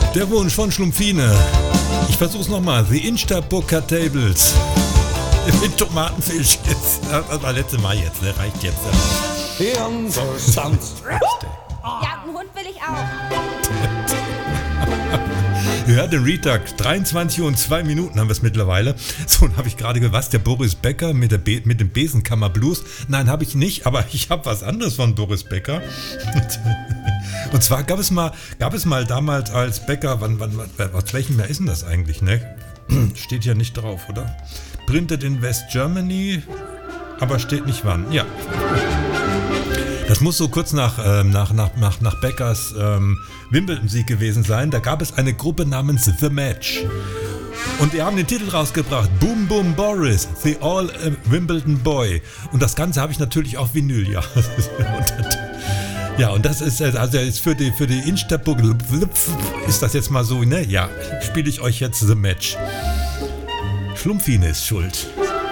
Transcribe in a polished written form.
Der Wunsch von Schlumpfine. Ich versuch's nochmal. The Instapoker Tables. Mit Tomatenfisch. Das war letzte Mal jetzt, ne? Reicht jetzt. Hirnverstand. Ja, einen Hund will ich auch. Ja, den Retag. 23 und 2 Minuten haben wir es mittlerweile. So, und habe ich gerade was? Der Boris Becker mit dem Besenkammer-Blues? Nein, habe ich nicht, aber ich habe was anderes von Boris Becker. Und zwar gab es mal damals als Becker, aus welchem Jahr ist denn das eigentlich, ne? Steht ja nicht drauf, oder? Printed in West Germany, aber steht nicht wann. Ja. Das muss so kurz nach Beckers Wimbledon-Sieg gewesen sein. Da gab es eine Gruppe namens The Match. Und die haben den Titel rausgebracht. Boom Boom Boris, The All Wimbledon Boy. Und das Ganze habe ich natürlich auf Vinyl, ja. Ja, und das ist also jetzt für die Instabook ist das jetzt mal so, ne? Ja, spiele ich euch jetzt The Match. Schlumpfine ist schuld.